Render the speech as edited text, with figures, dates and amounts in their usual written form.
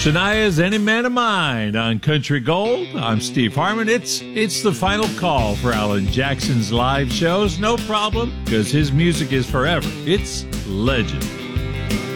Shania's Any Man of Mine on Country Gold. I'm Steve Harmon. It's the final call for Alan Jackson's live shows. No problem, because his music is forever. It's legend.